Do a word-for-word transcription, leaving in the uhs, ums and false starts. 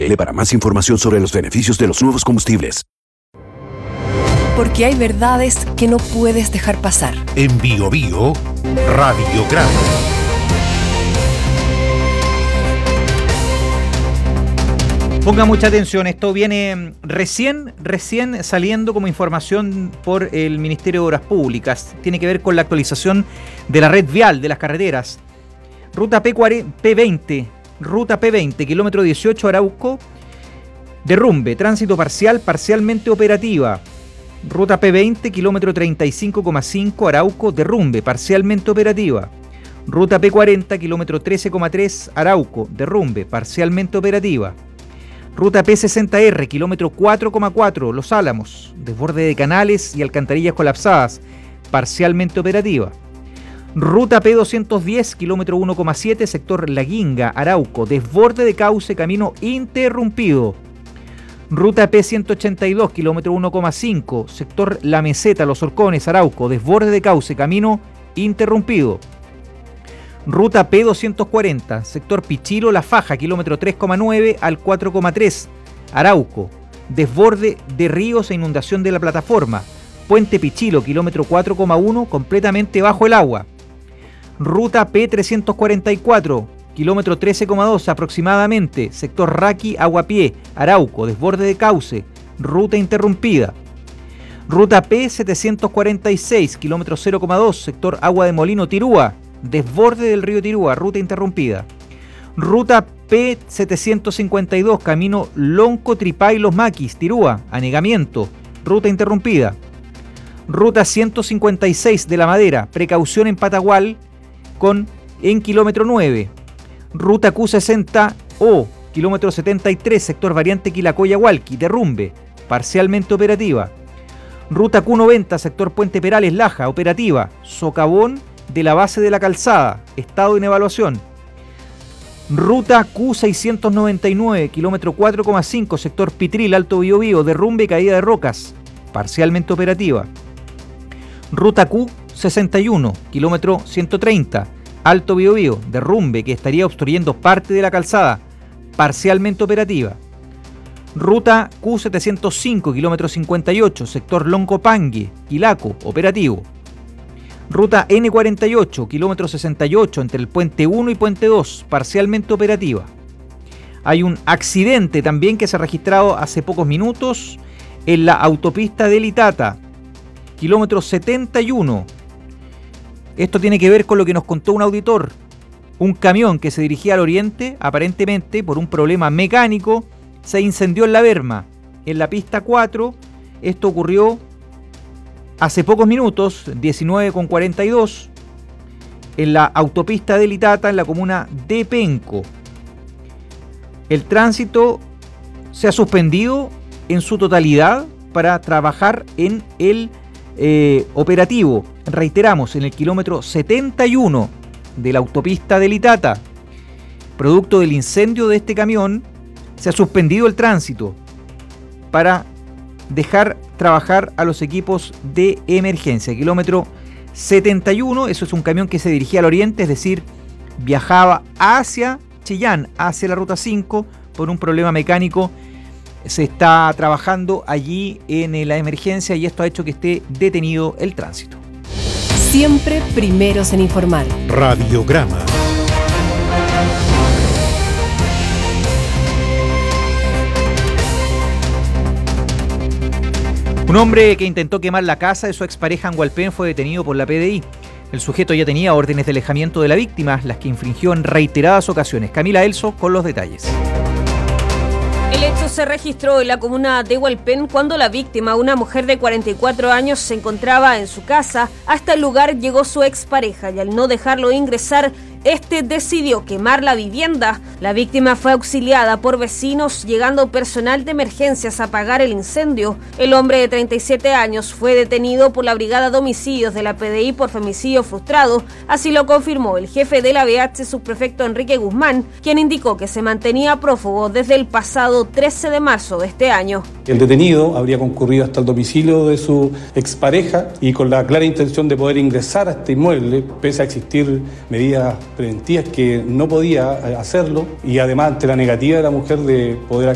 L para más información sobre los beneficios de los nuevos combustibles. Porque hay verdades que no puedes dejar pasar. En Bio Bio, Radiograma. Ponga mucha atención, esto viene recién, recién saliendo como información por el Ministerio de Obras Públicas. Tiene que ver con la actualización de la red vial de las carreteras. Ruta P veinte, ruta P veinte, kilómetro dieciocho Arauco, derrumbe, tránsito parcial, parcialmente operativa. Ruta P veinte, kilómetro treinta y cinco coma cinco Arauco, derrumbe, parcialmente operativa. Ruta P cuarenta, kilómetro trece coma tres Arauco, derrumbe, parcialmente operativa. Ruta P sesenta R, kilómetro cuatro coma cuatro Los Álamos, desborde de canales y alcantarillas colapsadas, parcialmente operativa. Ruta P doscientos diez, kilómetro uno coma siete, sector La Guinga, Arauco, desborde de cauce, camino interrumpido. Ruta P ciento ochenta y dos, kilómetro uno coma cinco, sector La Meseta, Los Horcones, Arauco, desborde de cauce, camino interrumpido. Ruta P doscientos cuarenta, sector Pichilo, La Faja, kilómetro tres coma nueve al cuatro coma tres, Arauco, desborde de ríos e inundación de la plataforma. Puente Pichilo, kilómetro cuatro coma uno, completamente bajo el agua. Ruta P trescientos cuarenta y cuatro, kilómetro trece coma dos aproximadamente, sector Raqui, Aguapié, Arauco, desborde de cauce, ruta interrumpida. Ruta P setecientos cuarenta y seis, kilómetro cero coma dos, sector Agua de Molino, Tirúa, desborde del río Tirúa, ruta interrumpida. Ruta P setecientos cincuenta y dos, camino Lonco, Tripay, Los Maquis, Tirúa, anegamiento, ruta interrumpida. Ruta ciento cincuenta y seis de La Madera, precaución en Patagual, con en kilómetro nueve. Ruta Q sesenta O, kilómetro setenta y tres, sector variante Quilacoya-Hualqui, derrumbe, parcialmente operativa. Ruta Q noventa, sector Puente Perales, Laja, operativa. Socavón de la base de la calzada, estado en evaluación. Ruta Q seiscientos noventa y nueve, kilómetro cuatro coma cinco, sector Pitril, Alto Biobío, derrumbe y caída de rocas, parcialmente operativa. Ruta Q sesenta y uno, kilómetro ciento treinta, Alto Biobío, derrumbe que estaría obstruyendo parte de la calzada, parcialmente operativa. Ruta Q setecientos cinco, kilómetro cincuenta y ocho, sector Loncopangue, Quilaco, operativo. Ruta N cuarenta y ocho, kilómetro sesenta y ocho, entre el Puente uno y Puente dos, parcialmente operativa. Hay un accidente también que se ha registrado hace pocos minutos en la autopista de Litata, kilómetro setenta y uno. Esto tiene que ver con lo que nos contó un auditor. Un camión que se dirigía al oriente, aparentemente por un problema mecánico, se incendió en la berma, en la pista cuatro. Esto ocurrió hace pocos minutos, diecinueve con cuarenta y dos, en la autopista de Litata, en la comuna de Penco. El tránsito se ha suspendido en su totalidad para trabajar en el eh, operativo. Reiteramos, en el kilómetro setenta y uno de la autopista de Litata. Producto del incendio de este camión, se ha suspendido el tránsito para dejar trabajar a los equipos de emergencia. Kilómetro setenta y uno, eso es un camión que se dirigía al oriente, es decir, viajaba hacia Chillán, hacia la ruta cinco, por un problema mecánico. Se está trabajando allí en la emergencia y esto ha hecho que esté detenido el tránsito. Siempre primeros en informar. Radiograma. Un hombre que intentó quemar la casa de su expareja en Hualpén fue detenido por la P D I. El sujeto ya tenía órdenes de alejamiento de la víctima, las que infringió en reiteradas ocasiones. Camila Elso con los detalles. El hecho se registró en la comuna de Hualpén cuando la víctima, una mujer de cuarenta y cuatro años, se encontraba en su casa. Hasta el lugar llegó su expareja y al no dejarlo ingresar, este decidió quemar la vivienda. La víctima fue auxiliada por vecinos, llegando personal de emergencias a apagar el incendio. El hombre de treinta y siete años fue detenido por la Brigada de Homicidios de la P D I por femicidio frustrado. Así lo confirmó el jefe de la B H, subprefecto Enrique Guzmán, quien indicó que se mantenía prófugo desde el pasado trece de marzo de este año. El detenido habría concurrido hasta el domicilio de su expareja y con la clara intención de poder ingresar a este inmueble, pese a existir medidas preventivas que no podía hacerlo, y además ante la negativa de la mujer de poder